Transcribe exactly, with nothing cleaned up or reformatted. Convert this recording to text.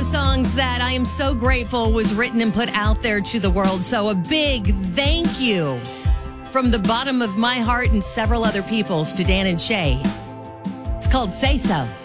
those songs that I am so grateful was written and put out there to the world. So a big thank you from the bottom of my heart and several other people's to Dan and Shay. It's called Say So.